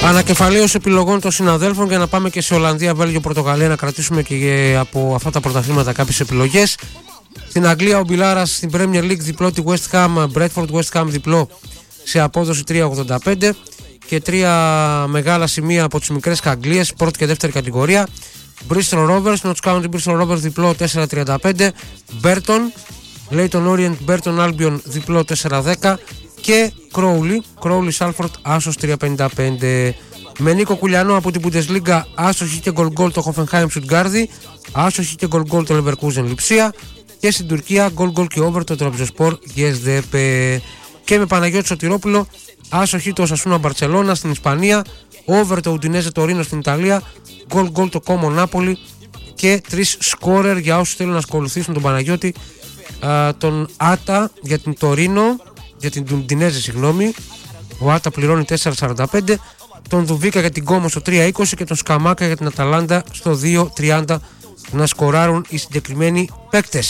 Ανακεφαλαίωση επιλογών των συναδέλφων για να πάμε και σε Ολλανδία, Βέλγιο, Πορτογαλία, να κρατήσουμε και από αυτά τα πρωταθλήματα κάποιες επιλογές. Στην Αγγλία ο Μπιλάρας στην Premier League διπλό τη West Ham, Bradford West Ham διπλό σε απόδοση 3,85 και τρία μεγάλα σημεία από τις μικρές Αγγλίες, πρώτη και δεύτερη κατηγορία. Bristol Rovers, Notts County Bristol Rovers διπλό 4,35, Burton, Leyton Orient Burton Albion διπλό 4,10 και Crowley Salford άσος 3,55. Με Νίκο Κουλιανό από την Bundesliga, άσος και γκολ γκολ το Hoffenheim Stuttgart, άσος και γκολ γκολ το Leverkusen Λιψία και στην Τουρκία γκολ γκολ και over το Trabzonspor Geztepe. Και με Παναγιώτη Σωτηρόπουλο, άσος το Osasuna Barcelona στην Ισπανία, over το Udinese Torino στην Ιταλία, γκολ γκολ το Como Napoli και 3 σκόρερ για όσους θέλουν να ακολουθήσουν τον Παναγιώτη, τον Άτα για την Τωρίνο, για την Udinese συγγνώμη, ο Άτα πληρώνει 4,45, τον Δουβίκα για την Como στο 3,20 και τον Σκαμάκα για την Αταλάντα στο 2,30 να σκοράρουν οι συγκεκριμένοι παίκτες.